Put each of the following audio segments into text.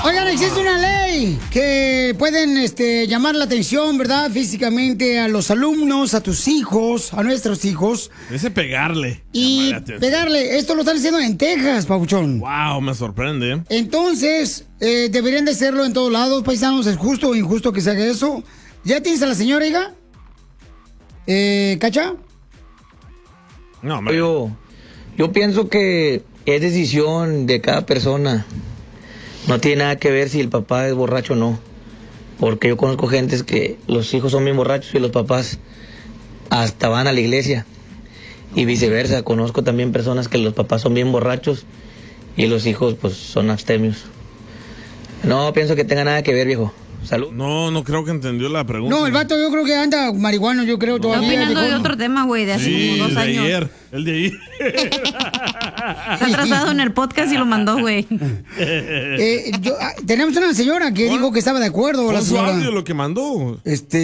Oigan, existe una ley que pueden llamar la atención, ¿verdad? Físicamente a los alumnos, a tus hijos, a nuestros hijos. Ese pegarle. Y pegarle. Esto lo están haciendo en Texas, papuchón. Wow, me sorprende. Entonces, deberían de hacerlo en todos lados, paisanos. ¿Es justo o injusto que se haga eso? ¿Ya tienes a la señora, hija? ¿Cacha? No, yo pienso que es decisión de cada persona. No tiene nada que ver si el papá es borracho o no. Porque yo conozco gentes que los hijos son bien borrachos y los papás hasta van a la iglesia. Y viceversa, conozco también personas que los papás son bien borrachos y los hijos pues son abstemios. No pienso que tenga nada que ver, viejo. Salud. No creo que entendió la pregunta. No, el vato yo creo que anda marihuano, yo creo todavía. Está opinando de otro tema, güey, de hace como 2 años. El de ayer. Está atrasado en el podcast y lo mandó, güey. Tenemos una señora que dijo que estaba de acuerdo. Con la su señora. audio lo que mandó.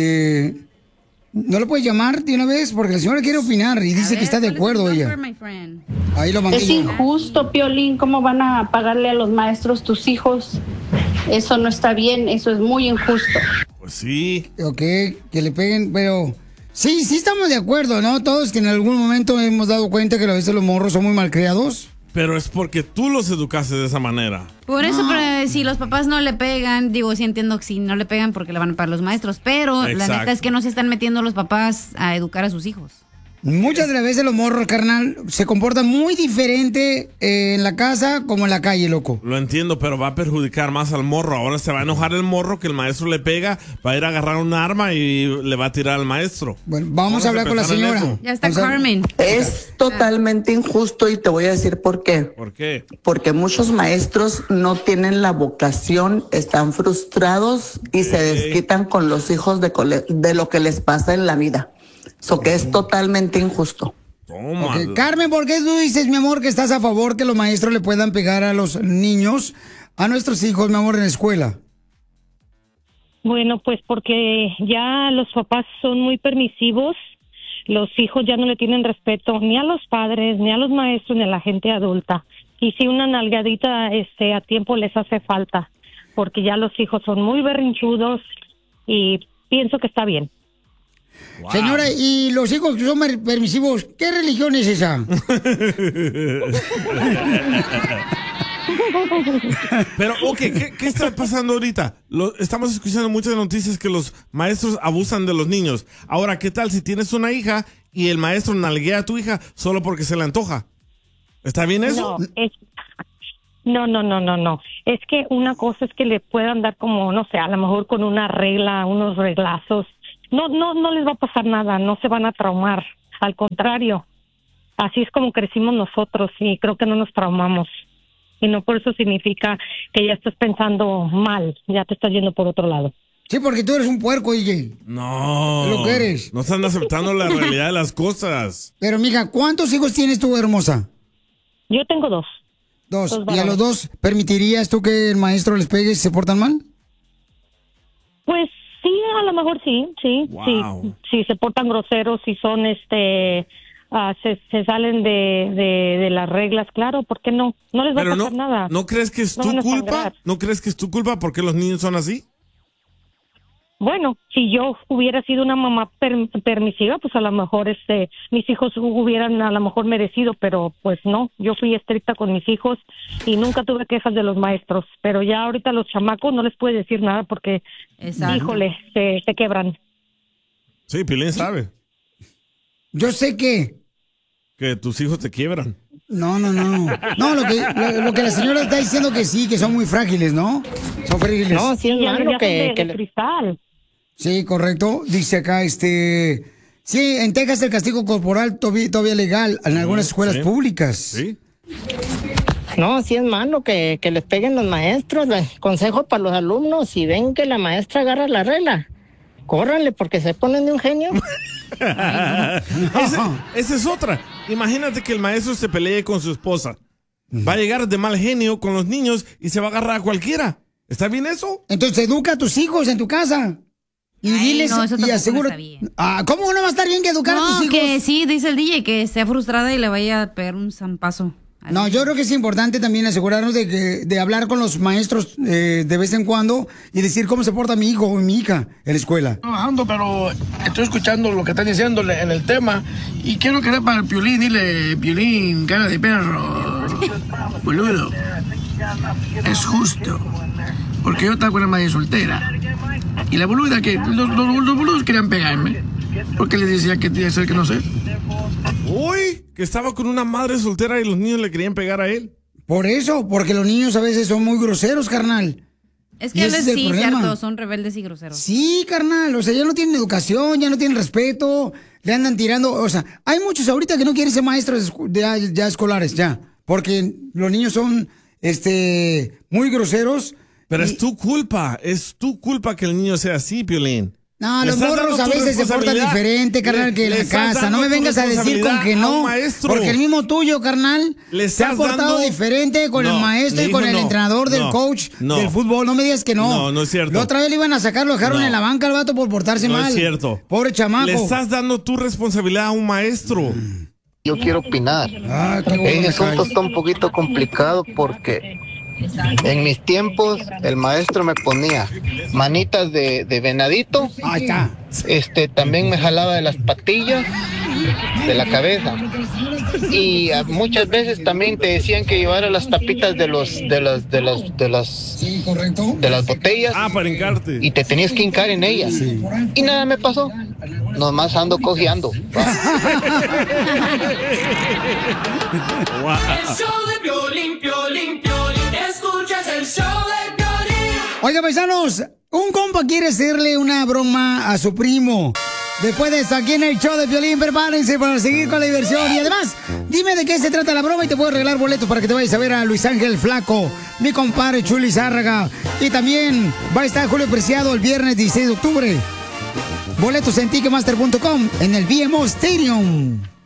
¿No lo puedes llamar de una vez? Porque la señora quiere opinar y dice que está de acuerdo ella. Ahí lo mandé. Es injusto, Piolín, ¿cómo van a pagarle a los maestros tus hijos? Eso no está bien, eso es muy injusto. Pues sí. Ok, que le peguen, pero... Sí estamos de acuerdo, ¿no? Todos que en algún momento hemos dado cuenta que a veces los morros son muy malcriados. Pero es porque tú los educaste de esa manera. Por eso, pero si los papás no le pegan, digo, sí entiendo que si no le pegan porque le van a pagar los maestros, pero la neta es que no se están metiendo los papás a educar a sus hijos. Muchas de las veces los morros, carnal, se comportan muy diferente en la casa como en la calle, loco. Lo entiendo, pero va a perjudicar más al morro. Ahora se va a enojar el morro que el maestro le pega, va a ir a agarrar un arma y le va a tirar al maestro. Bueno, vamos a hablar con la señora. Ya está Carmen. Es totalmente injusto y te voy a decir por qué. ¿Por qué? Porque muchos maestros no tienen la vocación, están frustrados y se desquitan con los hijos de lo que les pasa en la vida. Eso que es totalmente injusto. Okay. Carmen, ¿por qué tú dices, mi amor, que estás a favor que los maestros le puedan pegar a los niños, a nuestros hijos, mi amor, en la escuela? Bueno, pues porque ya los papás son muy permisivos, los hijos ya no le tienen respeto ni a los padres, ni a los maestros, ni a la gente adulta. Y si una nalgadita a tiempo les hace falta, porque ya los hijos son muy berrinchudos y pienso que está bien. Wow. Señora, ¿y los hijos que son permisivos, qué religión es esa? Pero, ¿qué está pasando ahorita? Estamos escuchando muchas noticias que los maestros abusan de los niños. Ahora, ¿qué tal si tienes una hija y el maestro nalguea a tu hija solo porque se le antoja? ¿Está bien eso? No. Es que una cosa es que le puedan dar como, no sé, a lo mejor con una regla, unos reglazos. No les va a pasar nada, no se van a traumar. Al contrario, así es como crecimos nosotros y creo que no nos traumamos. Y no por eso significa que ya estás pensando mal, ya te estás yendo por otro lado. Sí, porque tú eres un puerco, DJ. No. ¿Es lo que eres? No están aceptando la realidad de las cosas. Pero, mija, ¿cuántos hijos tienes tú, hermosa? Yo tengo 2. ¿Dos? ¿Y a los 2 permitirías tú que el maestro les pegue si se portan mal? Pues sí, a lo mejor sí. Wow. Sí, se portan groseros, si son se salen de las reglas, claro, ¿por qué no? No les va a pasar nada. ¿No crees que es tu culpa? ¿No crees que es tu culpa porque los niños son así? Bueno, si yo hubiera sido una mamá permisiva, pues a lo mejor mis hijos hubieran a lo mejor merecido, pero pues no, yo fui estricta con mis hijos y nunca tuve quejas de los maestros, pero ya ahorita los chamacos no les puede decir nada porque, híjole, se quebran. Sí, Pilín sabe. Yo sé que tus hijos te quiebran. No, lo que la señora está diciendo que sí, que son muy frágiles, ¿no? Son frágiles. No, sí, es malo que cristal. Sí, correcto. Dice acá, sí, en Texas el castigo corporal todavía legal en algunas escuelas públicas. Sí. No, sí es malo que les peguen los maestros. Consejo para los alumnos, si ven que la maestra agarra la regla, córranle porque se ponen de un genio. Esa es otra. Imagínate que el maestro se pelee con su esposa. Va a llegar de mal genio con los niños y se va a agarrar a cualquiera. ¿Está bien eso? Entonces educa a tus hijos en tu casa. Y diles y asegura. ¿Cómo no va a estar bien que educar a tus hijos? Que sí, dice el DJ, que esté frustrada y le vaya a pegar un zampazo. No, yo creo que es importante también asegurarnos de hablar con los maestros de vez en cuando y decir cómo se porta mi hijo o mi hija en la escuela. Trabajando, pero estoy escuchando lo que están diciendo en el tema y quiero querer para el Piolín, dile, Piolín, cara de perro, boludo, es justo, porque yo estaba con una madre soltera y la boluda que los boludos querían pegarme, porque les decía que tenía que ser que no sé. Uy, que estaba con una madre soltera y los niños le querían pegar a él. Por eso, porque los niños a veces son muy groseros, carnal. Es que sí, cierto, son rebeldes y groseros. Sí, carnal, o sea, ya no tienen educación, ya no tienen respeto, le andan tirando, o sea, hay muchos ahorita que no quieren ser maestros ya escolares, ya, porque los niños son, muy groseros. Pero es tu culpa que el niño sea así, Piolín. No, los morros a veces se portan diferente, carnal, que en la casa. No me vengas a decir con que no. Porque el mismo tuyo, carnal, se ha portado diferente con el maestro y con el entrenador del coach del fútbol. No me digas que no. No, no es cierto. La otra vez le iban a sacar, lo dejaron en la banca al vato por portarse mal. No es cierto. Pobre chamaco. Le estás dando tu responsabilidad a un maestro. Yo quiero opinar. Ese asunto está un poquito complicado porque en mis tiempos el maestro me ponía manitas de venadito. Ahí está. También me jalaba de las patillas de la cabeza y muchas veces también te decían que llevara las tapitas de las botellas para hincarte y te tenías que hincar en ellas y nada me pasó, nomás ando cojeando. El show de Piolín, Piolín, Piolín. Escuchas el show de Piolín. Oiga, paisanos, un compa quiere hacerle una broma a su primo. Después de esto, aquí en el show de Piolín, prepárense para seguir con la diversión. Y además, dime de qué se trata la broma y te puedo regalar boletos para que te vayas a ver a Luis Ángel Flaco, mi compadre Chuli Zárraga. Y también va a estar Julio Preciado el viernes 16 de octubre. Boletos en Ticketmaster.com en el BMO Stadium.